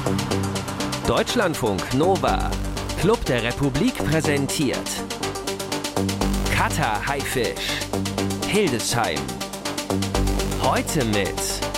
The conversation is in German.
Deutschlandfunk Nova, Club der Republik präsentiert Cutter Haifisch, Hildesheim. Heute mit